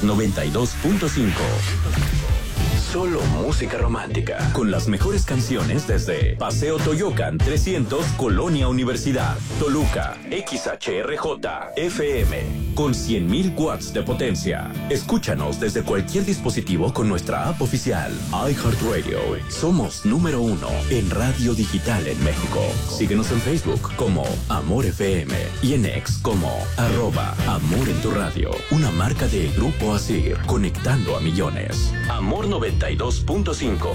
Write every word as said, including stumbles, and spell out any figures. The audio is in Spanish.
noventa y dos punto cinco. Solo música romántica. Con las mejores canciones desde Paseo Toyocan trescientos, Colonia Universidad, Toluca, X H R J, F M, con cien mil watts de potencia. Escúchanos desde cualquier dispositivo con nuestra app oficial, iHeartRadio. Somos número uno en radio digital en México. Síguenos en Facebook como Amor F M y en X como arroba Amor en tu Radio. Una marca de Grupo Asir, conectando a millones. Amor noventa y dos punto cinco.